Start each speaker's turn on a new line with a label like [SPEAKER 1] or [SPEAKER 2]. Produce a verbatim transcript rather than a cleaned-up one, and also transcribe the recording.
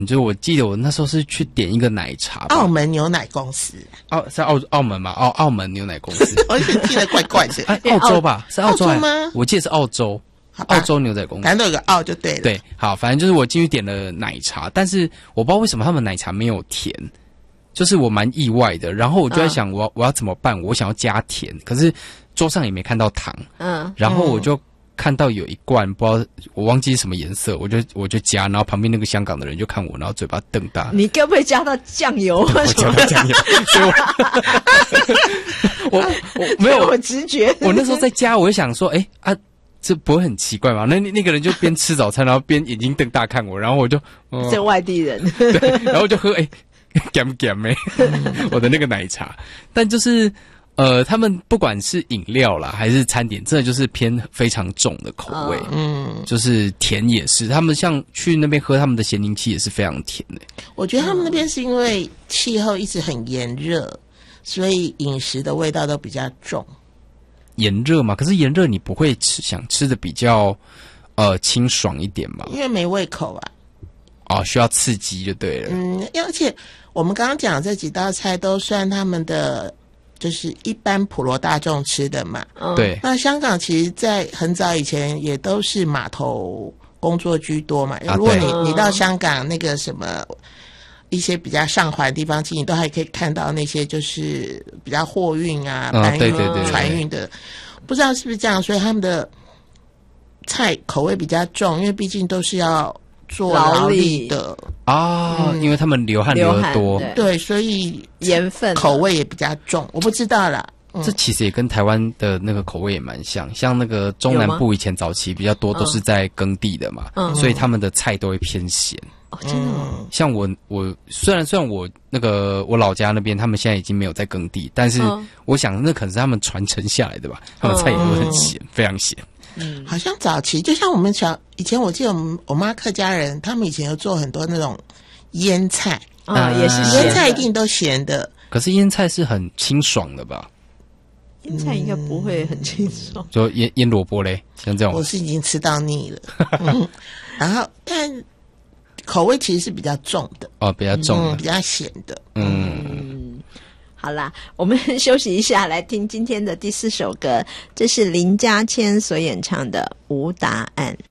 [SPEAKER 1] 就是我记得我那时候是去点一个奶茶吧，
[SPEAKER 2] 澳门牛奶公司，
[SPEAKER 1] 澳是澳澳门嘛，澳澳门牛奶公司，
[SPEAKER 2] 我是记得怪怪的，
[SPEAKER 1] 哎，澳洲吧，是澳洲
[SPEAKER 2] 澳洲吗？
[SPEAKER 1] 我记得是澳洲，澳洲牛奶公司，
[SPEAKER 2] 反正都有个澳就对了。
[SPEAKER 1] 对，好，反正就是我进去点了奶茶，但是我不知道为什么他们奶茶没有甜，就是我蛮意外的。然后我就在想我，我、嗯、我要怎么办？我想要加甜，可是桌上也没看到糖，嗯，然后我就看到有一罐不知道我忘记什么颜色，我就我就加，然后旁边那个香港的人就看我，然后嘴巴瞪大。
[SPEAKER 3] 你该不会加到酱油？
[SPEAKER 1] 我加到酱油，所以我我我没有
[SPEAKER 3] 我直觉。
[SPEAKER 1] 我那时候在加，我就想说，哎、欸、啊，这不会很奇怪吗？那那个人就边吃早餐，然后边眼睛瞪大看我，然后我就，
[SPEAKER 3] 呃、这外地人，
[SPEAKER 1] 对，然后就喝，哎、欸，咸咸没，我的那个奶茶，但就是。呃，他们不管是饮料啦，还是餐点，真的就是偏非常重的口味，嗯，就是甜也是。他们像去那边喝他们的咸柠七也是非常甜的。
[SPEAKER 2] 我觉得他们那边是因为气候一直很炎热，所以饮食的味道都比较重。
[SPEAKER 1] 炎热嘛，可是炎热你不会吃想吃的比较呃清爽一点嘛？
[SPEAKER 2] 因为没胃口啊。
[SPEAKER 1] 哦，需要刺激就对了。
[SPEAKER 2] 嗯，而且我们刚刚讲这几道菜都算他们的。就是一般普罗大众吃的嘛，
[SPEAKER 1] 对。
[SPEAKER 2] 那香港其实在很早以前也都是码头工作居多嘛。啊、如果你你到香港那个什么一些比较上环的地方，其实你都还可以看到那些就是比较货运啊、搬运、啊、船运的，不知道是不是这样，所以他们的菜口味比较重，因为毕竟都是要做劳力的
[SPEAKER 1] 啊、嗯，因为他们流汗流得多，
[SPEAKER 2] 对，对，所以
[SPEAKER 3] 盐分
[SPEAKER 2] 口味也比较重。我不知道啦、
[SPEAKER 1] 嗯，这其实也跟台湾的那个口味也蛮像，像那个中南部以前早期比较多都是在耕地的嘛，嗯、所以他们的菜都会偏咸。
[SPEAKER 3] 哦，真的吗？
[SPEAKER 1] 像我我虽然虽然我那个我老家那边他们现在已经没有在耕地，但是我想那可能是他们传承下来的吧，他们菜也都很咸，嗯、非常咸。
[SPEAKER 2] 嗯，好像早期就像我们小以前，我记得我们我妈客家人，他们以前有做很多那种腌菜
[SPEAKER 3] 啊、嗯，也是
[SPEAKER 2] 腌菜一定都咸的。
[SPEAKER 1] 可是腌菜是很清爽的吧？
[SPEAKER 3] 腌菜应该不会很清爽，
[SPEAKER 1] 就腌腌萝卜嘞，像这种。
[SPEAKER 2] 我是已经吃到腻了，嗯、然后但口味其实是比较重的
[SPEAKER 1] 哦，比较重的，
[SPEAKER 2] 嗯、比较咸的，
[SPEAKER 1] 嗯。
[SPEAKER 3] 嗯好啦，我们休息一下，来听今天的第四首歌，这是林家谦所演唱的《无答案》。